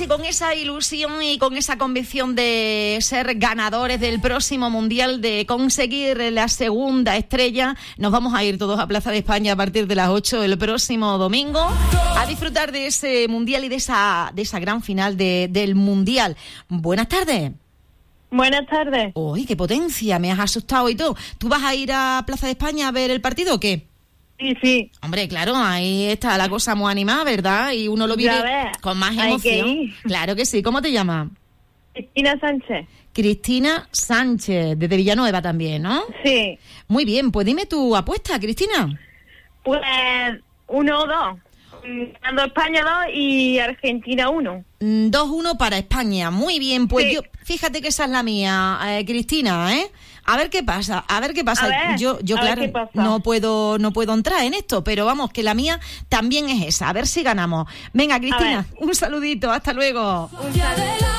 si con esa ilusión y con esa convicción de ser ganadores del próximo Mundial, de conseguir la segunda estrella, nos vamos a ir todos a Plaza de España a partir de las 8 el próximo domingo a disfrutar de ese Mundial y de esa gran final del Mundial. Buenas tardes. Buenas tardes. Uy, qué potencia, me has asustado y todo. ¿Tú vas a ir a Plaza de España a ver el partido o qué? Sí. Hombre, claro, ahí está la cosa muy animada, ¿verdad? Y uno lo vive con más emoción. Claro que sí. ¿Cómo te llamas? Cristina Sánchez. Cristina Sánchez, desde Villanueva también, ¿no? Sí. Muy bien, pues dime tu apuesta, Cristina. Pues 1-2. Ganando España 2 y Argentina 1. 2-1 para España. Muy bien, pues sí. yo, fíjate que esa es la mía, Cristina, ¿eh? A ver qué pasa. Yo claro, no puedo entrar en esto, pero vamos, que la mía también es esa. A ver si ganamos. Venga, Cristina, un saludito, hasta luego.